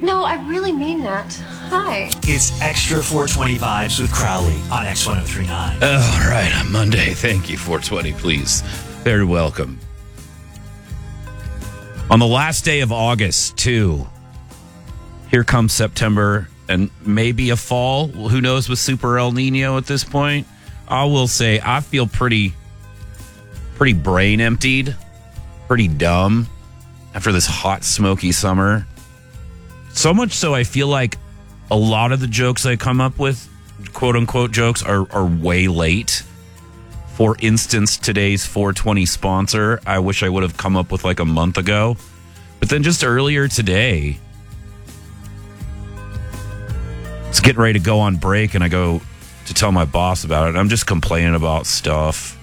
No, I really mean that. Hi. It's Extra 420 Vibes with Crowley on X1039. All right, on Monday. Thank you, 420, please. Very welcome. On the last day of August, too, here comes September and maybe a fall. Who knows with Super El Nino at this point? I will say I feel pretty brain emptied, pretty dumb after this hot, smoky summer. So much so I feel like a lot of the jokes I come up with, quote unquote jokes, are way late. For instance, today's 420 sponsor, I wish I would have come up with like a month ago. But then just earlier today, it's getting ready to go on break and I go to tell my boss about it. I'm just complaining about stuff,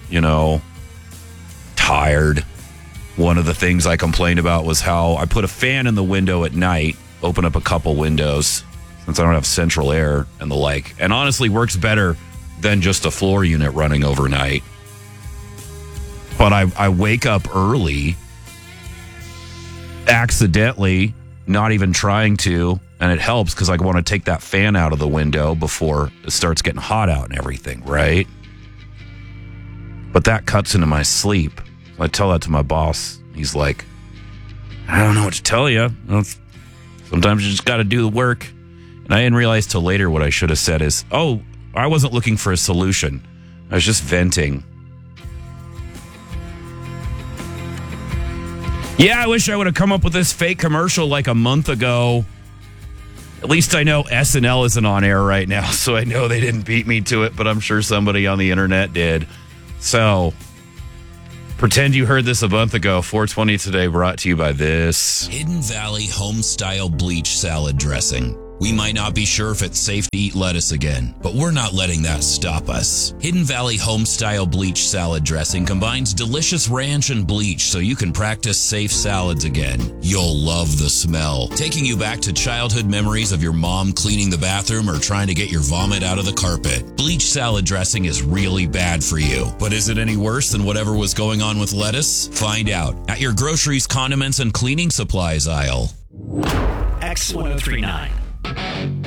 tired. One of the things I complained about was how I put a fan in the window at night, open up a couple windows since I don't have central air and the like. And honestly, works better than just a floor unit running overnight. But I wake up early, accidentally, not even trying to, and it helps because I want to take that fan out of the window before it starts getting hot out and everything, right? But that cuts into my sleep. I tell that to my boss. He's like, I don't know what to tell you. Sometimes you just got to do the work. And I didn't realize till later what I should have said is, oh, I wasn't looking for a solution. I was just venting. Yeah, I wish I would have come up with this fake commercial like a month ago. At least I know SNL isn't on air right now, so I know they didn't beat me to it, but I'm sure somebody on the internet did. So, pretend you heard this a month ago. 420 today brought to you by this. Hidden Valley Homestyle Bleach Salad Dressing. We might not be sure if it's safe to eat lettuce again, but we're not letting that stop us. Hidden Valley Homestyle Bleach Salad Dressing combines delicious ranch and bleach so you can practice safe salads again. You'll love the smell, taking you back to childhood memories of your mom cleaning the bathroom or trying to get your vomit out of the carpet. Bleach salad dressing is really bad for you, but is it any worse than whatever was going on with lettuce? Find out at your groceries, condiments, and cleaning supplies aisle. X1039.